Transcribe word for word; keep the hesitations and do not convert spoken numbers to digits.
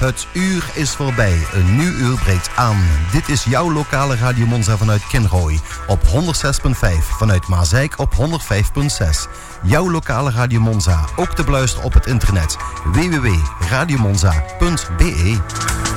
Het uur is voorbij. Een nieuw uur breekt aan. Dit is jouw lokale Radio Monza vanuit Kinrooi. Op honderd zes komma vijf. Vanuit Maasijk op honderd vijf komma zes. Jouw lokale Radio Monza. Ook te beluisteren op het internet. w w w punt radio monza punt b e